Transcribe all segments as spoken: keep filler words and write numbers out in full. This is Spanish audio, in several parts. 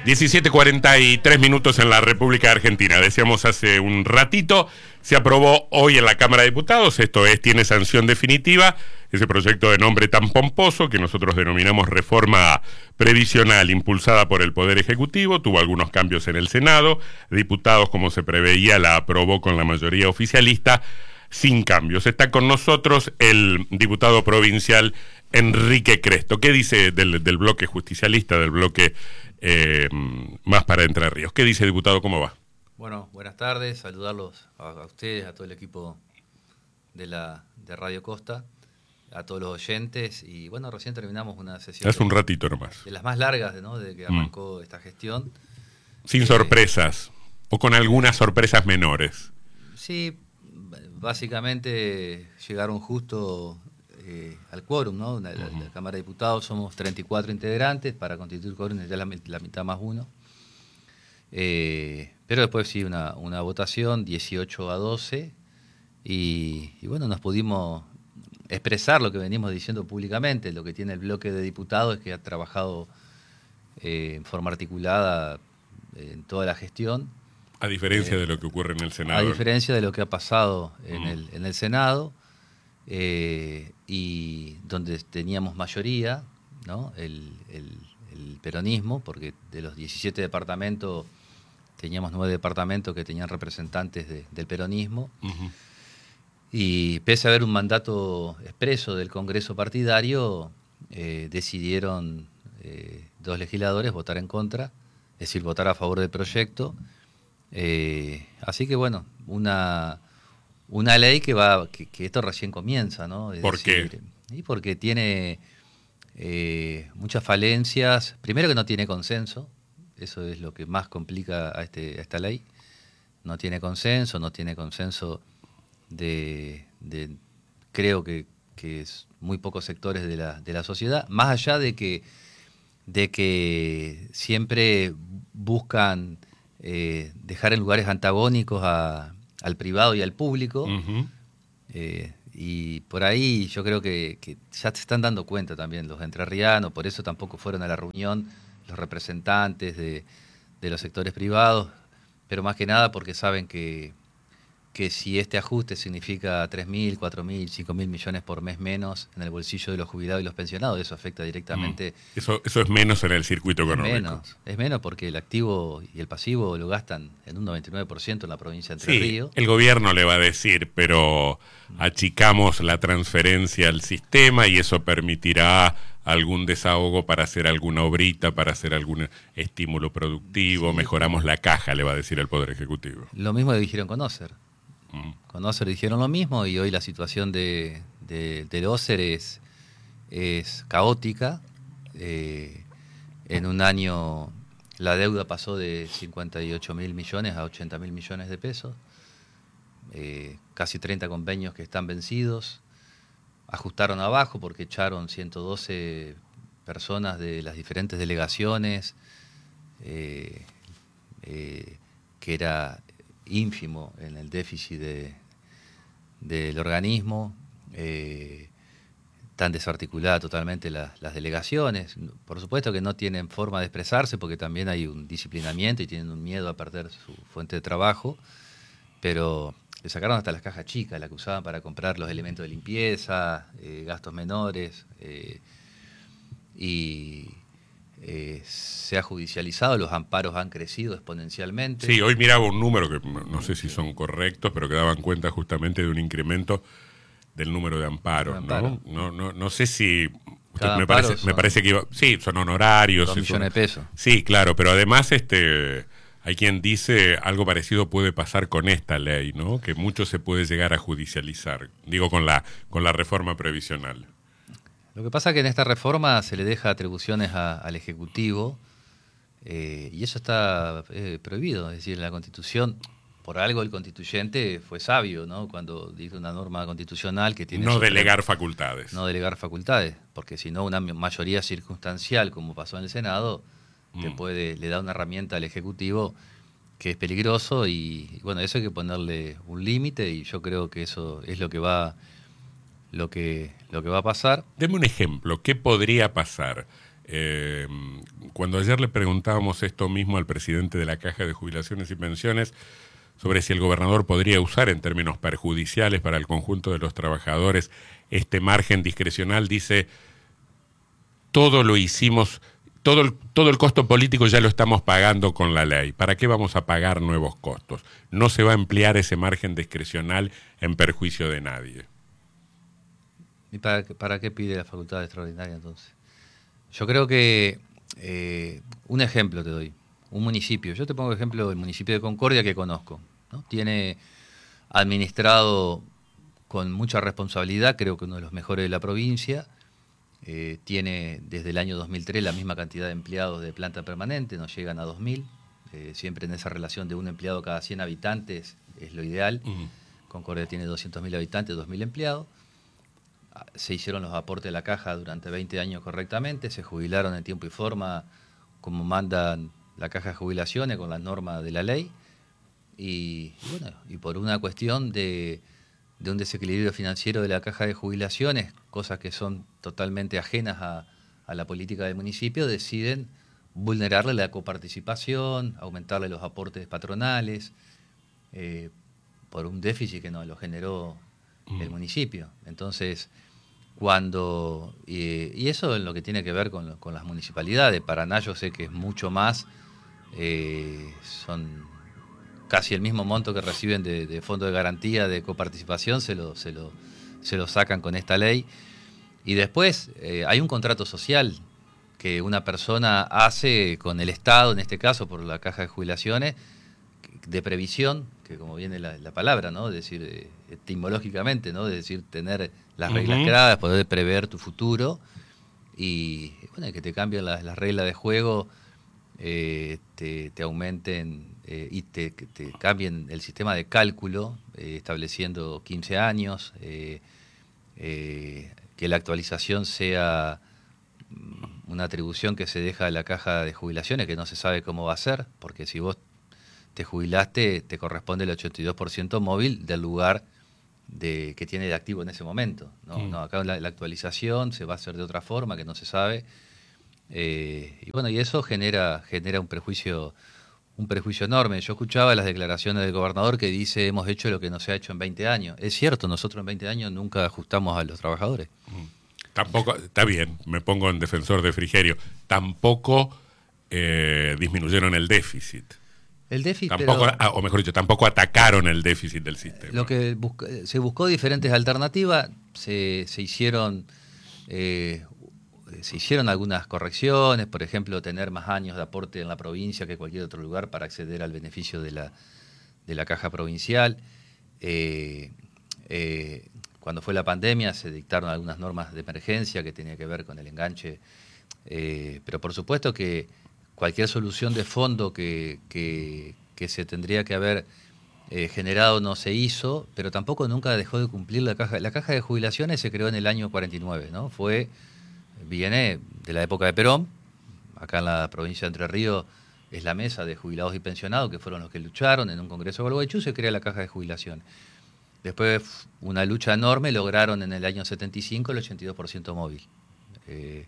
diecisiete cuarenta y tres minutos en la República Argentina. Decíamos hace un ratito, se aprobó hoy en la Cámara de Diputados, esto es, tiene sanción definitiva, ese proyecto de nombre tan pomposo que nosotros denominamos reforma previsional impulsada por el Poder Ejecutivo, tuvo algunos cambios en el Senado, diputados como se preveía la aprobó con la mayoría oficialista, sin cambios. Está con nosotros el diputado provincial Enrique Cresto. ¿Qué dice del, del bloque justicialista, del bloque eh, más para Entre Ríos? ¿Qué dice, diputado? ¿Cómo va? Bueno, buenas tardes, saludarlos a, a ustedes, a todo el equipo de la de Radio Costa, a todos los oyentes. Y bueno, recién terminamos una sesión. Hace un ratito nomás. De las más largas, ¿no? Desde que arrancó mm. esta gestión. Sin eh, sorpresas, o con algunas sorpresas menores. Sí, básicamente llegaron justo eh, al quórum, ¿no? La, la, la Cámara de Diputados somos treinta y cuatro integrantes, para constituir quórum ya la, la mitad más uno. Eh, pero después sí, una, una votación, dieciocho a doce, y, y bueno, nos pudimos expresar lo que venimos diciendo públicamente. Lo que tiene el bloque de diputados es que ha trabajado eh, en forma articulada en toda la gestión. A diferencia eh, de lo que ocurre en el Senado. A diferencia de lo que ha pasado en, mm. el, en el Senado, eh, y donde teníamos mayoría, ¿no? el, el, el peronismo, porque de los diecisiete departamentos teníamos nueve departamentos que tenían representantes de, del peronismo. Uh-huh. Y pese a haber un mandato expreso del Congreso partidario, eh, decidieron eh, dos legisladores votar en contra, es decir, votar a favor del proyecto. Eh, así que bueno, una, una ley que va que, que esto recién comienza, ¿no? Es ¿Por decir, qué? Y porque tiene eh, muchas falencias. Primero, que no tiene consenso. Eso es lo que más complica a, este, a esta ley. No tiene consenso, no tiene consenso de, de creo que, que es muy pocos sectores de la, de la sociedad, más allá de que, de que siempre buscan eh, dejar en lugares antagónicos a, al privado y al público. Uh-huh. eh, y por ahí yo creo que, que ya se están dando cuenta también los entrerrianos, por eso tampoco fueron a la reunión los representantes de, de los sectores privados, pero más que nada porque saben que, que si este ajuste significa tres mil, cuatro mil, cinco mil millones por mes menos en el bolsillo de los jubilados y los pensionados, eso afecta directamente. Mm. Eso, eso es menos en el circuito económico. Es menos, es menos porque el activo y el pasivo lo gastan en un noventa y nueve por ciento en la provincia de Entre sí, Ríos. El gobierno le va a decir, pero achicamos la transferencia al sistema y eso permitirá algún desahogo para hacer alguna obrita, para hacer algún estímulo productivo, sí, mejoramos la caja, le va a decir el Poder Ejecutivo. Lo mismo le dijeron con Ocer. Mm. Con Ocer dijeron lo mismo, y hoy la situación de, de, del Ocer es, es caótica. Eh, en un año la deuda pasó de cincuenta y ocho mil millones a ochenta mil millones de pesos. Eh, casi treinta convenios que están vencidos. Ajustaron abajo porque echaron ciento doce personas de las diferentes delegaciones, eh, eh, que era ínfimo en el déficit de, del organismo. Eh, están desarticuladas totalmente la, las delegaciones. Por supuesto que no tienen forma de expresarse porque también hay un disciplinamiento y tienen un miedo a perder su fuente de trabajo, pero le sacaron hasta las cajas chicas, las que usaban para comprar los elementos de limpieza, eh, gastos menores, eh, y eh, se ha judicializado, los amparos han crecido exponencialmente. Sí, hoy miraba un número que no, no sé si son correctos, pero que daban cuenta justamente de un incremento del número de amparos, amparo. ¿no? No, no, no sé si... Usted, me, parece, son, me parece que iba... Sí, son honorarios. Dos millones de pesos. Sí, claro, pero además este... hay quien dice algo parecido puede pasar con esta ley, ¿no? Que mucho se puede llegar a judicializar, digo, con la, con la reforma previsional. Lo que pasa es que en esta reforma se le deja atribuciones a, al Ejecutivo, eh, y eso está eh, prohibido. Es decir, la Constitución, por algo el constituyente fue sabio, ¿no? Cuando dijo una norma constitucional que tiene... No delegar facultades. No delegar facultades, porque si no una mayoría circunstancial, como pasó en el Senado, te puede, le da una herramienta al Ejecutivo que es peligroso, y, y bueno, eso hay que ponerle un límite, y yo creo que eso es lo que va lo que lo que va a pasar. Deme un ejemplo, ¿qué podría pasar? Eh, cuando ayer le preguntábamos esto mismo al presidente de la Caja de Jubilaciones y Pensiones sobre si el gobernador podría usar en términos perjudiciales para el conjunto de los trabajadores este margen discrecional, dice, todo lo hicimos, todo el, todo el costo político ya lo estamos pagando con la ley. ¿Para qué vamos a pagar nuevos costos? No se va a emplear ese margen discrecional en perjuicio de nadie. ¿Y para, para qué pide la facultad extraordinaria entonces? Yo creo que, eh, un ejemplo te doy, un municipio, yo te pongo ejemplo el municipio de Concordia que conozco, ¿no? Tiene administrado con mucha responsabilidad, creo que uno de los mejores de la provincia, eh, tiene desde el año dos mil tres la misma cantidad de empleados de planta permanente, no llegan a dos mil, eh, siempre en esa relación de un empleado cada cien habitantes es lo ideal. Uh-huh. Concordia tiene doscientos mil habitantes, dos mil empleados. Se hicieron los aportes de la caja durante veinte años correctamente, se jubilaron en tiempo y forma como mandan la caja de jubilaciones con las normas de la ley y, y bueno, y por una cuestión de, de un desequilibrio financiero de la caja de jubilaciones, cosas que son totalmente ajenas a, a la política del municipio, deciden vulnerarle la coparticipación, aumentarle los aportes patronales, eh, por un déficit que no lo generó el municipio. Entonces, cuando... Y, y eso es lo que tiene que ver con, con las municipalidades. Paraná yo sé que es mucho más, eh, son casi el mismo monto que reciben de, de fondo de garantía, de coparticipación, se lo, se lo, se lo sacan con esta ley. Y después eh, hay un contrato social que una persona hace con el Estado, en este caso por la Caja de Jubilaciones, de previsión, que como viene la, la palabra, ¿no? Es decir, eh, etimológicamente, ¿no? Es decir, tener las reglas uh-huh. claras, poder prever tu futuro y, bueno, que te cambien las, las reglas de juego, eh, te, te aumenten eh, y te, te cambien el sistema de cálculo, eh, estableciendo quince años, eh, eh, que la actualización sea una atribución que se deja a la Caja de Jubilaciones, que no se sabe cómo va a ser, porque si vos te jubilaste, te corresponde el ochenta y dos por ciento móvil del lugar de, que tiene de activo en ese momento, ¿no? Mm. No, acá la, la actualización se va a hacer de otra forma que no se sabe. Eh, y bueno, y eso genera, genera un prejuicio, un prejuicio enorme. Yo escuchaba las declaraciones del gobernador que dice hemos hecho lo que no se ha hecho en veinte años. Es cierto, nosotros en veinte años nunca ajustamos a los trabajadores. Mm. Tampoco, está bien, me pongo en defensor de Frigerio, tampoco eh, disminuyeron el déficit. El déficit, tampoco, pero, o mejor dicho, tampoco atacaron el déficit del sistema. Lo que busca, se buscó diferentes alternativas, se, se hicieron eh, se hicieron algunas correcciones, por ejemplo, tener más años de aporte en la provincia que cualquier otro lugar para acceder al beneficio de la, de la caja provincial. Eh, eh, cuando fue la pandemia se dictaron algunas normas de emergencia que tenía que ver con el enganche, eh, pero por supuesto que cualquier solución de fondo que, que, que se tendría que haber eh, generado no se hizo, pero tampoco nunca dejó de cumplir la caja. La caja de jubilaciones se creó en el año cuarenta y nueve, ¿no? Fue, viene de la época de Perón, acá en la provincia de Entre Ríos es la mesa de jubilados y pensionados, que fueron los que lucharon en un congreso de Gualeguaychú, se crea la caja de jubilaciones. Después, una lucha enorme, lograron en el año setenta y cinco el ochenta y dos por ciento móvil. Eh,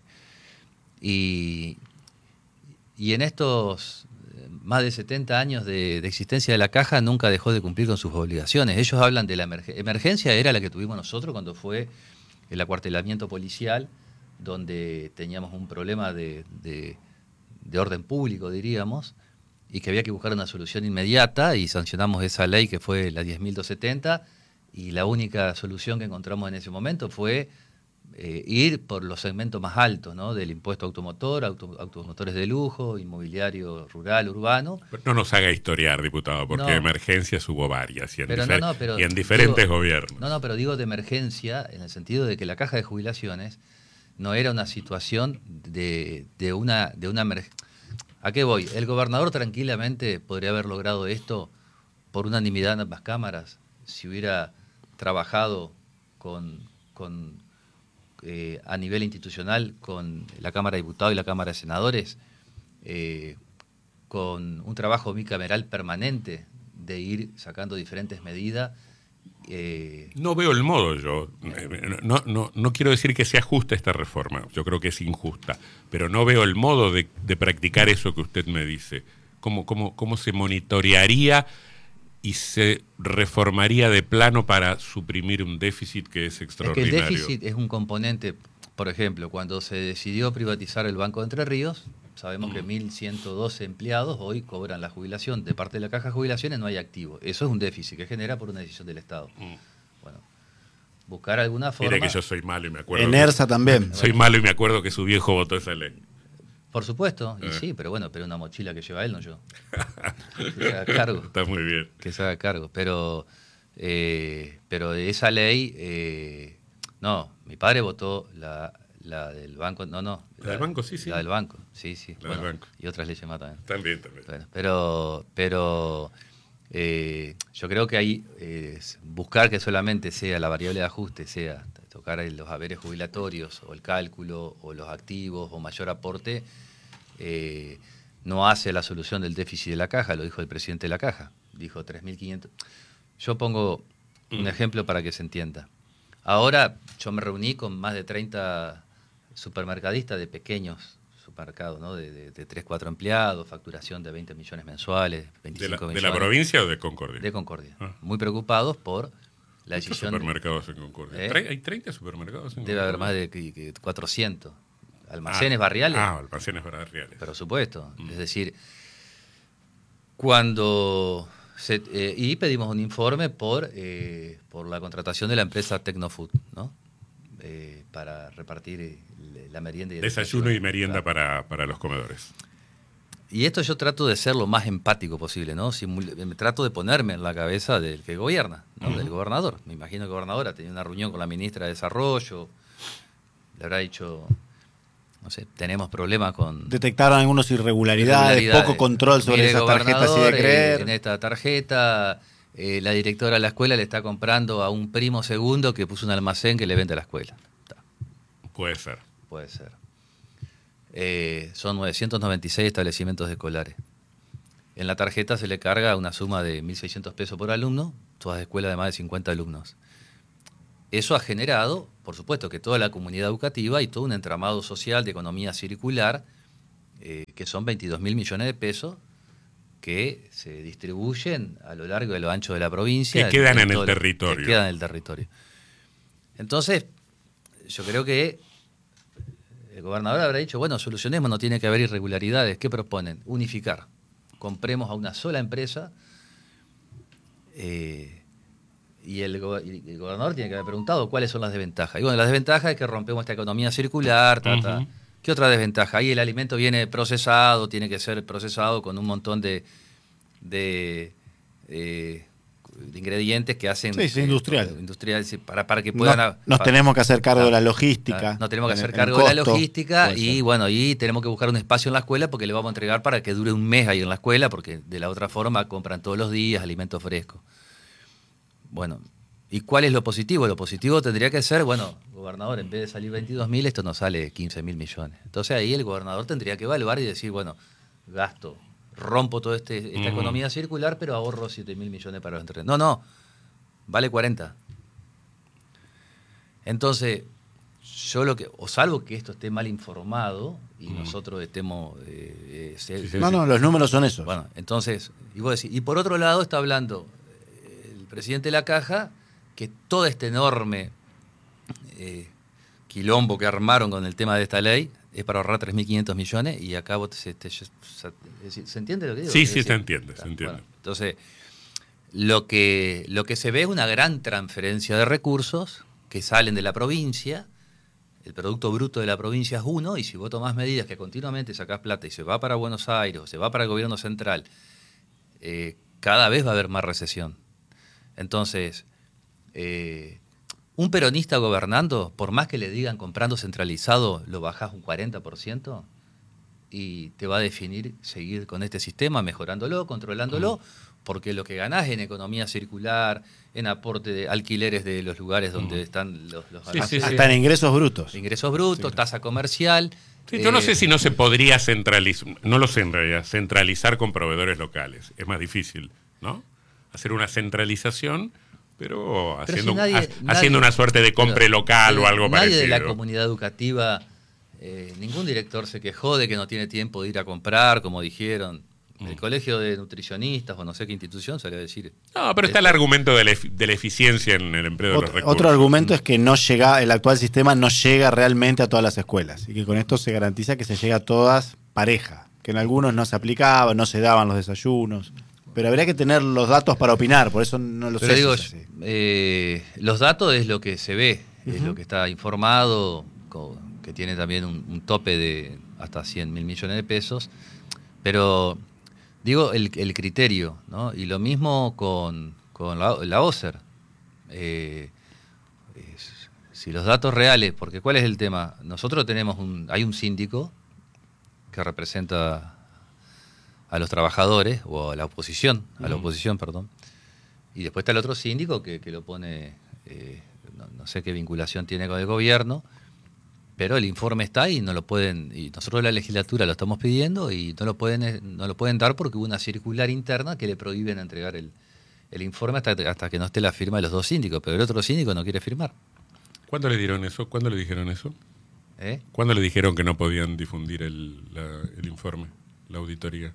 y... Y en estos más de setenta años de, de existencia de la caja nunca dejó de cumplir con sus obligaciones. Ellos hablan de la emergencia. Emergencia era la que tuvimos nosotros cuando fue el acuartelamiento policial, donde teníamos un problema de, de, de orden público, diríamos, y que había que buscar una solución inmediata y sancionamos esa ley que fue la diez mil doscientos setenta y la única solución que encontramos en ese momento fue Eh, ir por los segmentos más altos, ¿no? Del impuesto automotor, auto, automotores de lujo, inmobiliario rural, urbano. Pero no nos haga historiar, diputado, porque no. Emergencias hubo varias y en, pero difer- no, no, pero y en diferentes digo, gobiernos. No, no, pero digo de emergencia en el sentido de que la caja de jubilaciones no era una situación de, de una, de una emergencia. ¿A qué voy? El gobernador tranquilamente podría haber logrado esto por unanimidad en ambas cámaras si hubiera trabajado con... con Eh, a nivel institucional con la Cámara de Diputados y la Cámara de Senadores, eh, con un trabajo bicameral permanente de ir sacando diferentes medidas Eh, no veo el modo yo. No, no, no quiero decir que sea justa esta reforma. Yo creo que es injusta. Pero no veo el modo de, de practicar eso que usted me dice. ¿Cómo, cómo, cómo se monitorearía y se reformaría de plano para suprimir un déficit que es extraordinario? Es que el déficit es un componente. Por ejemplo, cuando se decidió privatizar el Banco de Entre Ríos, sabemos mm. que mil ciento doce empleados hoy cobran la jubilación. De parte de la Caja de Jubilaciones no hay activo. Eso es un déficit que genera por una decisión del Estado. Mm. Bueno, buscar alguna forma... Mira que yo soy malo y me acuerdo... En ERSA también. Soy malo y me acuerdo que su viejo votó esa ley. Por supuesto, y eh. sí, pero bueno, pero una mochila que lleva él, no yo. Que se haga cargo. Está muy bien. Que se haga cargo. Pero, eh, pero de esa ley... Eh, no, mi padre votó la, la del banco, no, no. La, la del banco, sí, sí. La del banco, sí, sí. La bueno, del banco. Y otras leyes más también. También, también. Bueno, pero pero eh, yo creo que ahí eh, buscar que solamente sea la variable de ajuste, sea tocar los haberes jubilatorios o el cálculo o los activos o mayor aporte, eh, no hace la solución del déficit de la Caja, lo dijo el presidente de la Caja. Dijo tres mil quinientos. Yo pongo un mm. ejemplo para que se entienda. Ahora yo me reuní con más de treinta supermercadistas de pequeños supermercados, ¿no? de, de, de tres, cuatro empleados, facturación de veinte millones mensuales, veinticinco ¿De la, millones. ¿De la provincia o de Concordia? De Concordia. Ah. Muy preocupados por la decisión... supermercados en Concordia? ¿Eh? ¿Hay treinta supermercados en Debe Concordia? haber más de que, que cuatrocientos. ¿Almacenes ah, barriales? Ah, almacenes barriales. Por supuesto. Mm. Es decir, cuando... Se, eh, y pedimos un informe por, eh, por la contratación de la empresa Tecnofood, ¿no? Eh, para repartir eh, la merienda y el desayuno y merienda claro. para, para los comedores. Y esto yo trato de ser lo más empático posible, ¿no? Simul- me trato de ponerme en la cabeza del que gobierna, ¿no? Uh-huh. Del gobernador. Me imagino que el gobernador ha tenido una reunión con la ministra de Desarrollo, le habrá dicho... No sé, tenemos problemas con... Detectaron algunas irregularidades, irregularidades. poco control sobre esas tarjetas y de creer. Eh, en esta tarjeta, eh, la directora de la escuela le está comprando a un primo segundo que puso un almacén que le vende a la escuela. Está. Puede ser. Puede ser. Eh, son novecientos noventa y seis establecimientos escolares. En la tarjeta se le carga una suma de mil seiscientos pesos por alumno, todas escuelas de más de cincuenta alumnos. Eso ha generado, por supuesto, que toda la comunidad educativa y todo un entramado social de economía circular, eh, que son veintidós mil millones de pesos, que se distribuyen a lo largo y a lo ancho de la provincia. Que quedan en, en el todo, territorio. Que quedan en el territorio. Entonces, yo creo que el gobernador habrá dicho, bueno, solucionemos, no tiene que haber irregularidades. ¿Qué proponen? Unificar. Compremos a una sola empresa... Eh, Y el, go- y el gobernador tiene que haber preguntado cuáles son las desventajas. Y bueno, las desventajas es que rompemos esta economía circular. Ta, ta. Uh-huh. ¿Qué otra desventaja? Ahí el alimento viene procesado, tiene que ser procesado con un montón de, de, eh, de ingredientes que hacen... Sí, sí, industrial. Eh, industrial para, para que puedan... No, nos para, tenemos que hacer cargo para, de la logística. Nos tenemos que hacer en, cargo en de la logística y ser. bueno, y tenemos que buscar un espacio en la escuela porque le vamos a entregar para que dure un mes ahí en la escuela porque de la otra forma compran todos los días alimentos frescos. Bueno... ¿Y cuál es lo positivo? Lo positivo tendría que ser, bueno, gobernador, en vez de salir veintidós mil, esto nos sale quince mil millones. Entonces ahí el gobernador tendría que evaluar y decir, bueno, gasto, rompo toda este, esta uh-huh. economía circular, pero ahorro siete mil millones para los entrenos. No, no, vale cuarenta. Entonces, yo lo que, o salvo que esto esté mal informado y uh-huh. nosotros estemos... Eh, eh, se, no, no, los números son esos. Bueno, entonces, y, vos decís, y por otro lado está hablando el presidente de la Caja... que todo este enorme eh, quilombo que armaron con el tema de esta ley es para ahorrar tres mil quinientos millones y acá vos te, te, se, se, ¿se entiende lo que digo? Sí, es sí, decir, se entiende, se entiende. Bueno, entonces, lo que, lo que se ve es una gran transferencia de recursos que salen de la provincia, el Producto Bruto de la provincia es uno, y si vos tomás medidas que continuamente sacás plata y se va para Buenos Aires o se va para el gobierno central, eh, cada vez va a haber más recesión. Entonces... Eh, un peronista gobernando, por más que le digan comprando centralizado, lo bajás un cuarenta por ciento y te va a definir seguir con este sistema, mejorándolo, controlándolo, porque lo que ganás en economía circular, en aporte de alquileres de los lugares donde están los... los sí, sí, sí. Hasta en ingresos brutos. Ingresos brutos, sí, tasa comercial. Sí, yo eh, no sé si no se podría centralizar, no lo sé en realidad, centralizar con proveedores locales. Es más difícil, ¿no? Hacer una centralización... pero, pero haciendo, si nadie, ha, nadie, haciendo una suerte de compre local o algo nadie parecido. Nadie de la comunidad educativa, eh, ningún director se quejó de que no tiene tiempo de ir a comprar, como dijeron. El colegio de nutricionistas o no sé qué institución salió a decir. No, pero está el argumento de la, de la eficiencia en el empleo de otro, los recursos. Otro argumento es que no llega, el actual sistema no llega realmente a todas las escuelas y que con esto se garantiza que se llega a todas pareja, que en algunos no se aplicaba, no se daban los desayunos. Pero habría que tener los datos para opinar, por eso no lo pero sé. Digo, si es así. Eh, los datos es lo que se ve, uh-huh. es lo que está informado, que tiene también un, un tope de hasta cien mil millones de pesos, pero... Digo, el, el criterio, ¿no? Y lo mismo con, con la, la OSER. Eh, es, si los datos reales, porque ¿cuál es el tema? Nosotros tenemos un, hay un síndico que representa a los trabajadores, o a la oposición, a la oposición, perdón. Y después está el otro síndico que, que lo pone, eh, no, no sé qué vinculación tiene con el gobierno, pero el informe está y no lo pueden, y nosotros la legislatura lo estamos pidiendo y no lo pueden, no lo pueden dar porque hubo una circular interna que le prohíben entregar el, el informe hasta, hasta que no esté la firma de los dos síndicos, pero el otro síndico no quiere firmar. ¿Cuándo le dieron eso? ¿Cuándo le dijeron eso? ¿Eh? ¿Cuándo le dijeron que no podían difundir el, la, el informe, la auditoría?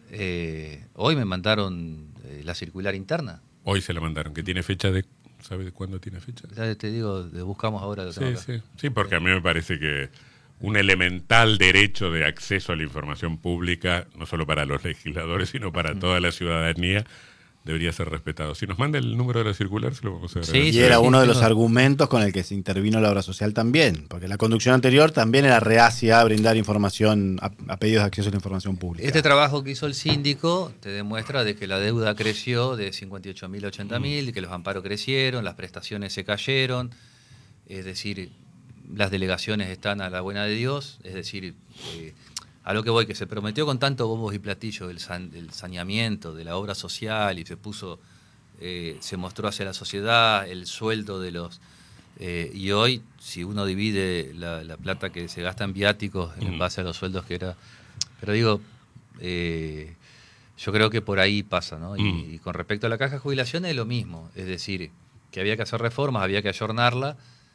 Eh, hoy me mandaron eh, la circular interna. Hoy se la mandaron, que tiene fecha de... ¿Sabe de cuándo tiene fecha? Ya te digo, le buscamos ahora. Lo sí, tengo sí, sí, porque a mí me parece que un elemental derecho de acceso a la información pública, no solo para los legisladores, sino para toda la ciudadanía, debería ser respetado. Si nos manda el número de la circular, se lo vamos a agradecer. Sí, y era uno de los argumentos con el que se intervino la obra social también, porque la conducción anterior también era reacia a brindar información, a, a pedidos de acceso a la información pública. Este trabajo que hizo el síndico te demuestra de que la deuda creció de cincuenta y ocho mil a ochenta mil, mm. que los amparos crecieron, las prestaciones se cayeron, es decir, las delegaciones están a la buena de Dios, es decir... Eh, a lo que voy, que se prometió con tanto bombos y platillos el, san, el saneamiento de la obra social y se puso, eh, se mostró hacia la sociedad el sueldo de los... Eh, y hoy, si uno divide la, la plata que se gasta en viáticos en mm. base a los sueldos que era... Pero digo, eh, yo creo que por ahí pasa, ¿no? Y, mm. y con respecto a la caja de jubilaciones es lo mismo, es decir, que había que hacer reformas, había que ayornarla,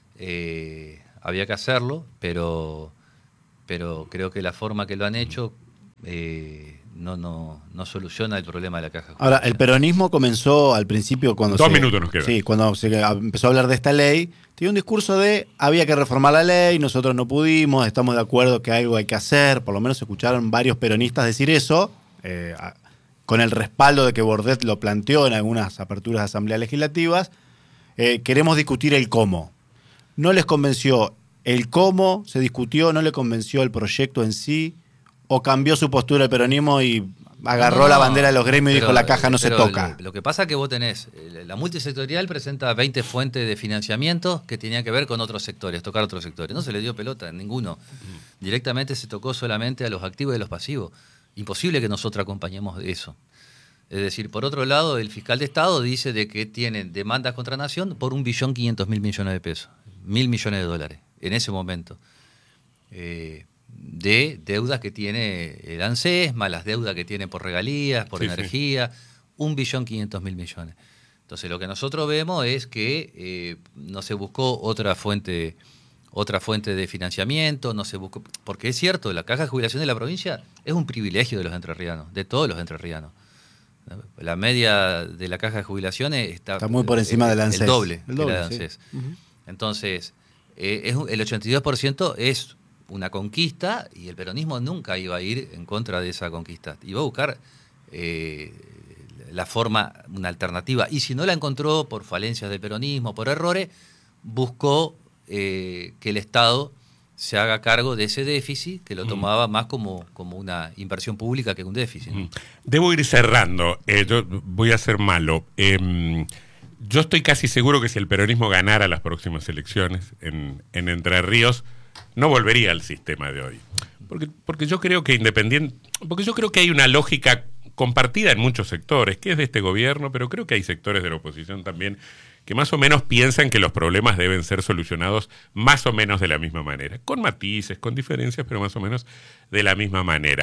eh, había que hacerlo, pero... pero creo que la forma que lo han hecho eh, no, no, no soluciona el problema de la caja. Ahora, el peronismo comenzó al principio cuando Dos se, minutos nos quedan. Sí, cuando se empezó a hablar de esta ley, tenía un discurso de había que reformar la ley, nosotros no pudimos, estamos de acuerdo que algo hay que hacer, por lo menos escucharon varios peronistas decir eso, eh, a, con el respaldo de que Bordet lo planteó en algunas aperturas de asambleas legislativas, eh, queremos discutir el cómo. No les convenció el cómo, se discutió, no le convenció el proyecto en sí, o cambió su postura el peronismo y agarró no, la bandera de los gremios y dijo la caja no se toca. Lo, lo que pasa es que vos tenés, la multisectorial presenta veinte fuentes de financiamiento que tenían que ver con otros sectores, tocar otros sectores. No se le dio pelota a ninguno. Uh-huh. Directamente se tocó solamente a los activos y a los pasivos. Imposible que nosotros acompañemos eso. Es decir, por otro lado, el fiscal de Estado dice de que tienen demandas contra Nación por un billón quinientos mil millones de pesos, mil millones de dólares. En ese momento, eh, de deudas que tiene el ANSES, más las deudas que tiene por regalías, por sí, energía, sí. un billón quinientos mil millones. Entonces, lo que nosotros vemos es que eh, no se buscó otra fuente, otra fuente de financiamiento, no se buscó, porque es cierto, la caja de jubilación de la provincia es un privilegio de los entrerrianos, de todos los entrerrianos. La media de la caja de jubilaciones está, está muy por encima del ANSES. El doble, el doble de la ANSES. Sí. Uh-huh. Entonces... Eh, es, el ochenta y dos por ciento es una conquista y el peronismo nunca iba a ir en contra de esa conquista. Iba a buscar eh, la forma, una alternativa. Y si no la encontró por falencias del peronismo, por errores, buscó eh, que el Estado se haga cargo de ese déficit, que lo tomaba más como, como una inversión pública que un déficit, ¿no? Debo ir cerrando. Eh, yo voy a ser malo. Eh, Yo estoy casi seguro que si el peronismo ganara las próximas elecciones en, en Entre Ríos, no volvería al sistema de hoy. Porque, porque yo creo que independiente, porque yo creo que hay una lógica compartida en muchos sectores, que es de este gobierno, pero creo que hay sectores de la oposición también que más o menos piensan que los problemas deben ser solucionados más o menos de la misma manera, con matices, con diferencias, pero más o menos de la misma manera.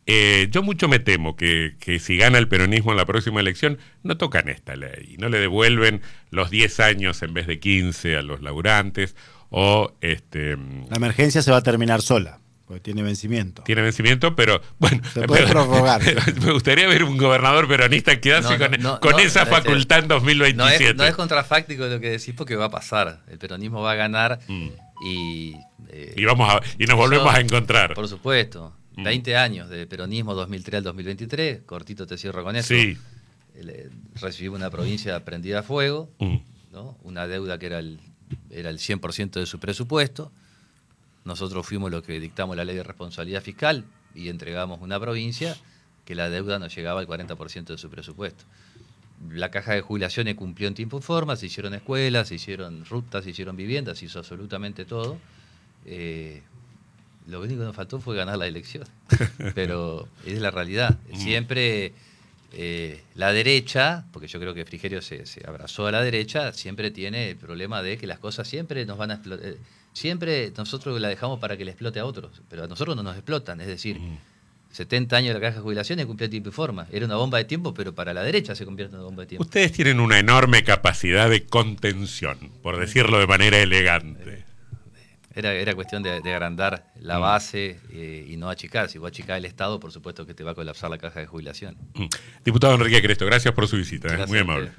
Eh, yo mucho me temo que, que si gana el peronismo en la próxima elección, no tocan esta ley, no le devuelven los diez años en vez de quince a los laburantes, o este... La emergencia se va a terminar sola, porque tiene vencimiento. Tiene vencimiento, pero bueno... Se puede pero, prorrogar. Me gustaría ver un gobernador peronista quedarse No, no, con, no, con no, esa no, facultad en dos mil veintisiete. No es, no es contrafáctico lo que decís porque va a pasar. El peronismo va a ganar mm. y... Eh, y, vamos a, y nos volvemos a encontrar. Por supuesto. veinte años de peronismo, dos mil tres al dos mil veintitrés, cortito te cierro con eso. Sí. Eh, recibimos una provincia prendida a fuego, mm. ¿no? Una deuda que era el, era el cien por ciento de su presupuesto. Nosotros fuimos los que dictamos la ley de responsabilidad fiscal y entregamos una provincia que la deuda nos llegaba al cuarenta por ciento de su presupuesto. La caja de jubilaciones cumplió en tiempo y forma, se hicieron escuelas, se hicieron rutas, se hicieron viviendas, se hizo absolutamente todo. Eh, Lo único que nos faltó fue ganar la elección, pero es la realidad. Siempre eh, la derecha, porque yo creo que Frigerio se, se abrazó a la derecha, siempre tiene el problema de que las cosas siempre nos van a explotar. Siempre nosotros la dejamos para que le explote a otros, pero a nosotros no nos explotan. Es decir, mm. setenta años de la caja de jubilaciones cumplió tiempo y forma. Era una bomba de tiempo, pero para la derecha se convierte en una bomba de tiempo. Ustedes tienen una enorme capacidad de contención, por decirlo de manera elegante. Era, era cuestión de, de agrandar la base eh, y no achicar. Si vos achicás el Estado, por supuesto que te va a colapsar la caja de jubilación. Mm. Diputado Enrique Cresto, gracias por su visita. Gracias, muy amable.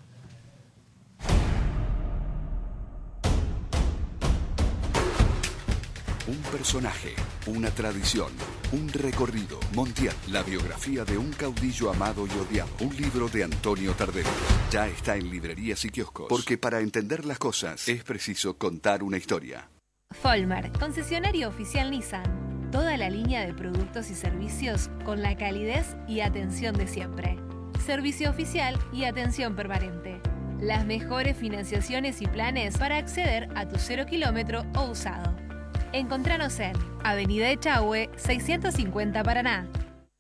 Un personaje, una tradición, un recorrido. Montiel, la biografía de un caudillo amado y odiado. Un libro de Antonio Tardero. Ya está en librerías y kioscos. Porque para entender las cosas es preciso contar una historia. Folmer, concesionario oficial Nissan. Toda la línea de productos y servicios con la calidez y atención de siempre. Servicio oficial y atención permanente. Las mejores financiaciones y planes para acceder a tu cero kilómetro o usado. Encontranos en Avenida Echagüe, seiscientos cincuenta Paraná.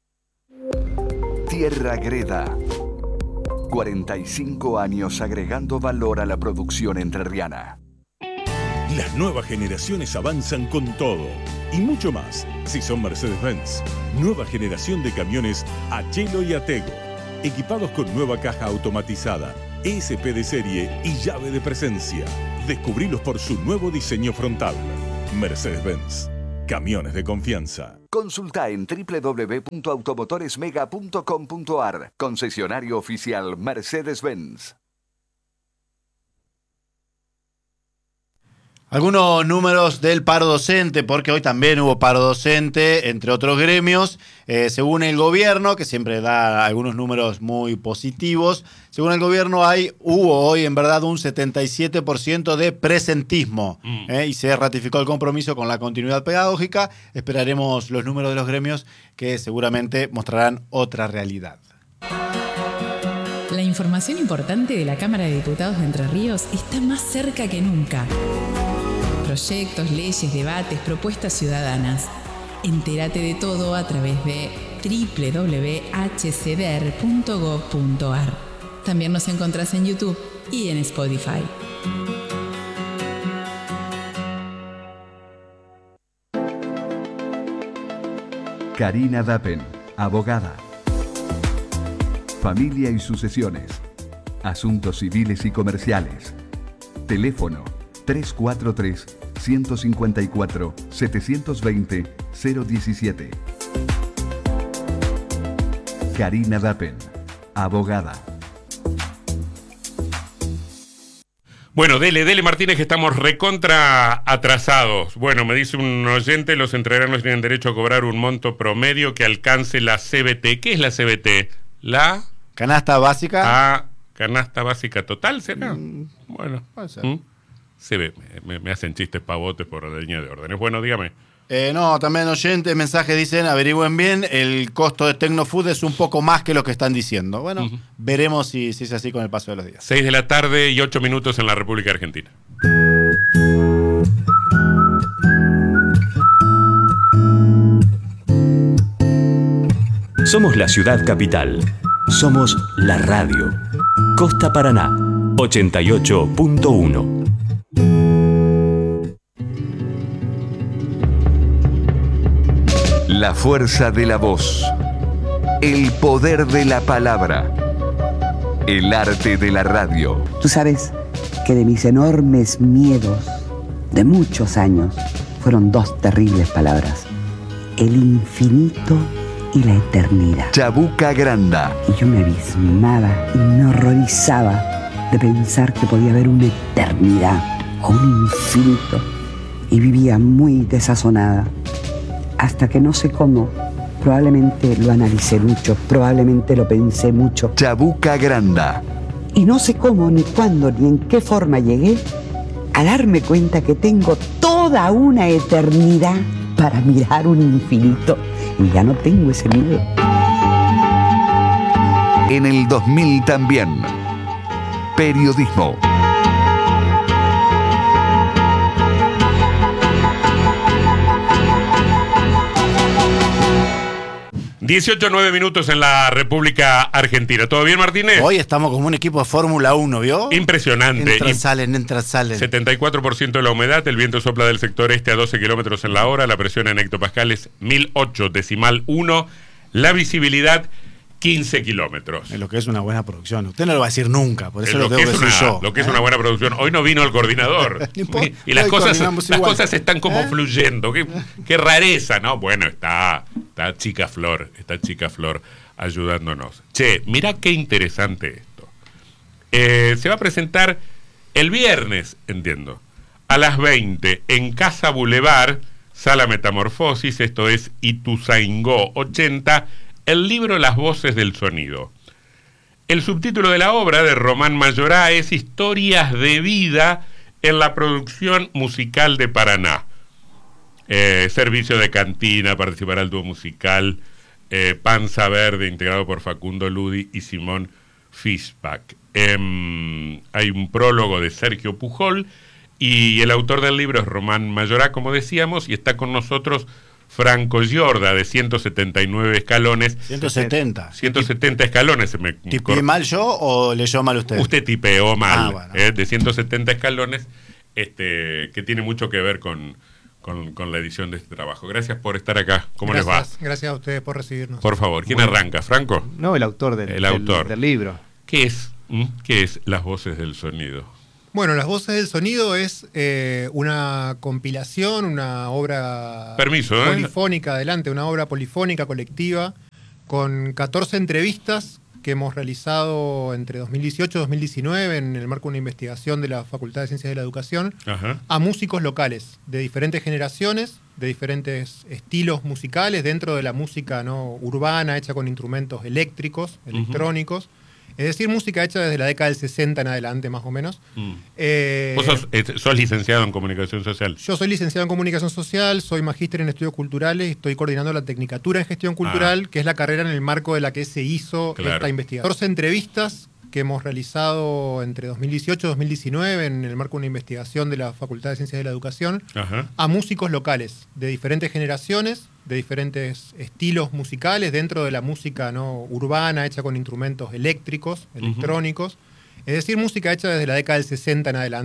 Tierra Greda. cuarenta y cinco años agregando valor a la producción entrerriana. Las nuevas generaciones avanzan con todo y mucho más si son Mercedes-Benz. Nueva generación de camiones Achelo y Atego, equipados con nueva caja automatizada, E S P de serie y llave de presencia. Descubrilos por su nuevo diseño frontal. Mercedes-Benz. Camiones de confianza. Consulta en doble u doble u doble u punto automotoresmega punto com punto a r. Concesionario oficial Mercedes-Benz. Algunos números del paro docente, porque hoy también hubo paro docente, entre otros gremios. Eh, según el gobierno, que siempre da algunos números muy positivos, según el gobierno hay, hubo hoy en verdad un setenta y siete por ciento de presentismo mm. eh, y se ratificó el compromiso con la continuidad pedagógica. Esperaremos los números de los gremios que seguramente mostrarán otra realidad. La información importante de la Cámara de Diputados de Entre Ríos está más cerca que nunca. Proyectos, leyes, debates, propuestas ciudadanas. Entérate de todo a través de doble u doble u doble u punto h c d r punto gov punto a r. También nos encontrás en YouTube y en Spotify. Karina Dappen, abogada. Familia y sucesiones. Asuntos civiles y comerciales. Teléfono tres cuatro tres, uno cinco cuatro, siete dos cero, cero diecisiete. Karina Dappen, abogada. Bueno, dele, dele Martínez, que estamos recontra atrasados. Bueno, me dice un oyente, los entrerrianos tienen derecho a cobrar un monto promedio que alcance la C B T. ¿Qué es la C B T? La... Canasta básica. Ah, canasta básica total, ¿será? Mm, bueno. Puede ser. ¿Mm? Se ve, me, me hacen chistes pavotes por la línea de órdenes. Bueno, dígame. Eh, no, también oyentes, mensajes dicen, averigüen bien, el costo de Tecnofood es un poco más que lo que están diciendo. Bueno, uh-huh. veremos si, si es así con el paso de los días. Seis de la tarde y ocho minutos en la República Argentina. Somos la ciudad capital. Somos la radio. Costa Paraná, ochenta y ocho punto uno. La fuerza de la voz. El poder de la palabra. El arte de la radio. Tú sabes que de mis enormes miedos de muchos años fueron dos terribles palabras: el infinito y la eternidad. Chabuca Granda. Y yo me abismaba y me horrorizaba de pensar que podía haber una eternidad o un infinito, y vivía muy desazonada hasta que no sé cómo, probablemente lo analicé mucho, probablemente lo pensé mucho. Chabuca Granda. Y no sé cómo, ni cuándo, ni en qué forma llegué a darme cuenta que tengo toda una eternidad para mirar un infinito. Y ya no tengo ese miedo. En el dos mil también. Periodismo. dieciocho nueve minutos en la República Argentina. ¿Todo bien, Martínez? Hoy estamos como un equipo de Fórmula uno, ¿vio? Impresionante. Entran, Y salen, entran, salen. setenta y cuatro por ciento de la humedad, el viento sopla del sector este a doce kilómetros en la hora, la presión en hectopascales mil ocho decimal uno, la visibilidad quince kilómetros. Es lo que es una buena producción. Usted no lo va a decir nunca, por eso lo, lo, que tengo es que decir una, yo. lo que es ¿eh? una buena producción. Hoy no vino el coordinador. No importa, y las hoy cosas, coordinamos las igual. cosas están como ¿Eh? fluyendo. Qué, qué rareza, ¿no? Bueno, está, está Chica Flor, está Chica Flor ayudándonos. Che, mirá qué interesante esto. Eh, se va a presentar el viernes, entiendo, a las veinte en Casa Boulevard, Sala Metamorfosis, esto es Ituzaingó ochenta, el libro Las voces del sonido. El subtítulo de la obra de Román Mayorá es Historias de vida en la producción musical de Paraná. Eh, servicio de cantina, participará el dúo musical eh, Panza Verde, integrado por Facundo Ludi y Simón Fischbach. Eh, hay un prólogo de Sergio Pujol y el autor del libro es Román Mayorá, como decíamos, y está con nosotros Franco Giorda, de ciento setenta y nueve escalones. ciento setenta. ciento setenta escalones. Se me ¿Tipeé cor- mal yo o leyó mal usted? Usted tipeó mal. Ah, bueno. eh, de ciento setenta escalones, este, que tiene mucho que ver con, con, con la edición de este trabajo. Gracias por estar acá. ¿Cómo gracias, les va? Gracias a ustedes por recibirnos. Por favor, ¿quién Bueno. arranca? ¿Franco? No, el autor del, El del- autor. del libro. ¿Qué es? ¿Mm? ¿Qué es Las voces del sonido? Bueno, Las voces del sonido es eh, una compilación, una obra Permiso, ¿eh? polifónica, adelante, una obra polifónica colectiva con catorce entrevistas que hemos realizado entre dos mil dieciocho y dos mil diecinueve en el marco de una investigación de la Facultad de Ciencias de la Educación Ajá. a músicos locales de diferentes generaciones, de diferentes estilos musicales dentro de la música no urbana hecha con instrumentos eléctricos, electrónicos. Es decir, música hecha desde la década del sesenta en adelante, más o menos. Mm. Eh, Vos sos, eh, sos licenciado en comunicación social. Yo soy licenciado en Comunicación Social, soy magíster en Estudios Culturales y estoy coordinando la Tecnicatura en Gestión Cultural, Ah. que es la carrera en el marco de la que se hizo Claro. esta investigación. catorce entrevistas que hemos realizado entre dos mil dieciocho y dos mil diecinueve en el marco de una investigación de la Facultad de Ciencias de la Educación Ajá. a músicos locales de diferentes generaciones, de diferentes estilos musicales dentro de la música no urbana hecha con instrumentos eléctricos, electrónicos. Es decir, música hecha desde la década del sesenta en adelante.